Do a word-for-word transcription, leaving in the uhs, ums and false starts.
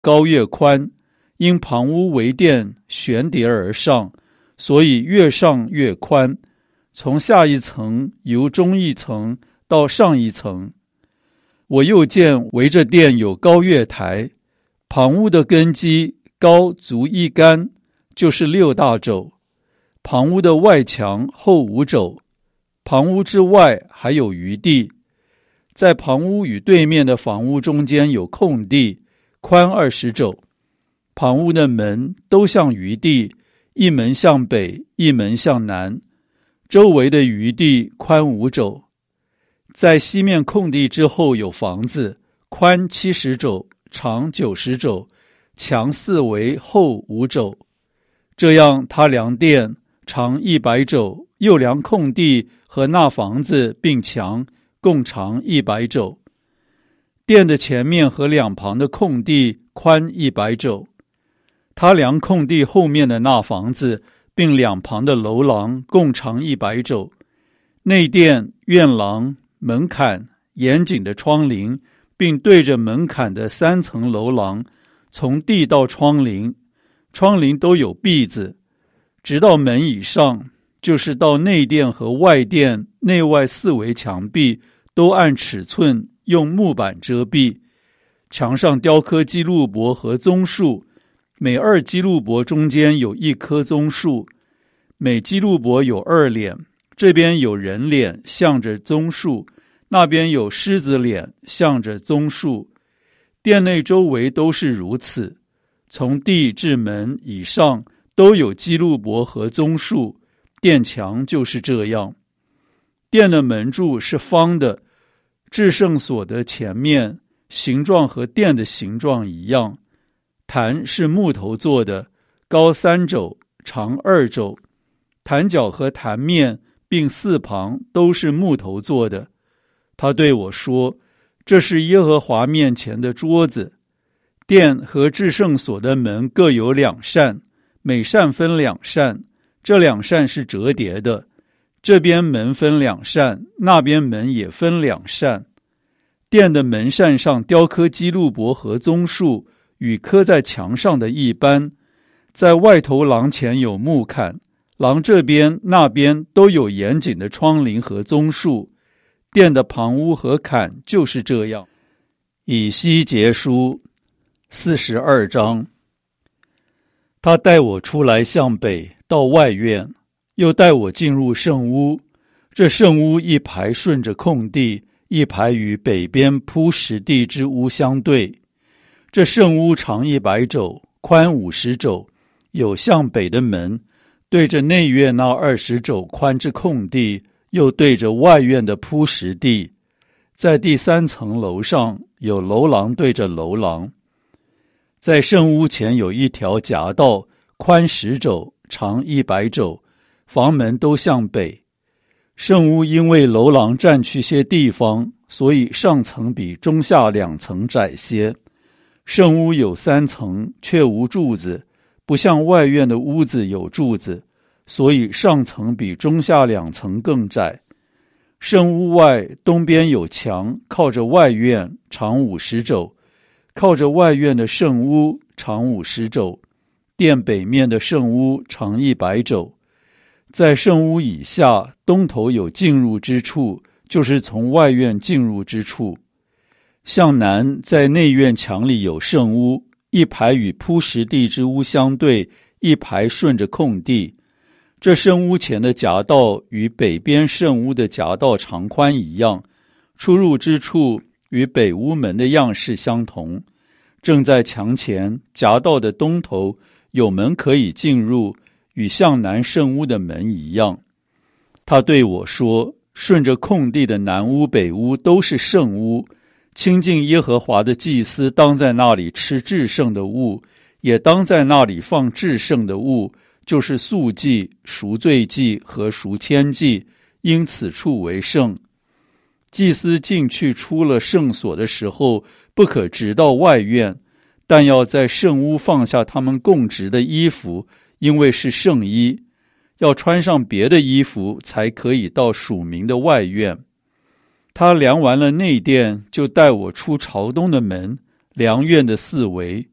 高越宽，因旁屋为殿悬叠而上，所以越上越宽，从下一层由中一层到上一层。我又见围着殿有高月台，旁屋的根基高足一竿，就是六大肘。旁屋的外墙厚五肘，旁屋之外还有余地。在旁屋与对面的房屋中间有空地，宽二十肘。旁屋的门都向余地，一门向北，一门向南，周围的余地宽五肘。在西面空地之后有房子，宽七十肘，长九十肘，墙四围厚五肘。这样他量殿长一百肘，又量空地和那房子并墙，共长一百肘。殿的前面和两旁的空地宽一百肘。他量空地后面的那房子并两旁的楼廊，共长一百肘。内殿、院廊、门槛、严谨的窗棂，并对着门槛的三层楼廊，从地到窗棂，窗棂都有篦子，直到门以上，就是到内殿和外殿内外四围墙壁，都按尺寸用木板遮蔽。墙上雕刻基路伯和棕树，每二基路伯中间有一棵棕树，每基路伯有二脸，这边有人脸向着棕树，那边有狮子脸向着棕树。殿内周围都是如此，从地至门以上都有基路伯和棕树，殿墙就是这样。殿的门柱是方的，至圣所的前面形状和殿的形状一样。坛是木头做的，高三肘，长二肘。坛角和坛面并四旁都是木头做的。他对我说，这是耶和华面前的桌子。殿和至圣所的门各有两扇，每扇分两扇，这两扇是折叠的。这边门分两扇，那边门也分两扇。殿的门扇上雕刻基路伯和棕树，与刻在墙上的一般。在外头廊前有木坎，廊这边那边都有严谨的窗棂和棕树。殿的旁屋和坎就是这样。以西结书四十二章。他带我出来向北到外院，又带我进入圣屋。这圣屋一排顺着空地，一排与北边铺石地之屋相对。这圣屋长一百肘，宽五十肘，有向北的门，对着内院那二十肘宽之空地，又对着外院的铺石地。在第三层楼上有楼廊对着楼廊。在圣屋前有一条夹道，宽十肘，长一百肘，房门都向北。圣屋因为楼廊占去些地方，所以上层比中下两层窄些。圣屋有三层，却无柱子，不像外院的屋子有柱子，所以上层比中下两层更窄。圣屋外东边有墙，靠着外院，长五十肘，靠着外院的圣屋长五十肘。殿北面的圣屋长一百肘。在圣屋以下，东头有进入之处，就是从外院进入之处。向南，在内院墙里有圣屋，一排与铺石地之屋相对，一排顺着空地。这圣屋前的夹道与北边圣屋的夹道长宽一样，出入之处与北屋门的样式相同。正在墙前，夹道的东头有门可以进入，与向南圣屋的门一样。他对我说，顺着空地的南屋北屋都是圣屋，亲近耶和华的祭司当在那里吃至圣的物，也当在那里放至圣的物，就是素祭、赎罪祭和赎愆祭，因此处为圣。祭司进去出了圣所的时候，不可直到外院，但要在圣屋放下他们供职的衣服，因为是圣衣，要穿上别的衣服才可以到属民的外院。他量完了内殿，就带我出朝东的门，量院的四围，